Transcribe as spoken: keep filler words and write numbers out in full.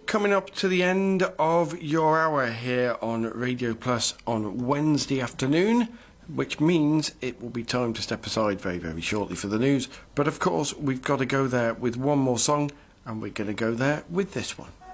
coming up to the end of your hour here on Radio Plus on Wednesday afternoon, which means it will be time to step aside very, very shortly for the news. But of course, we've got to go there with one more song, and we're going to go there with this one.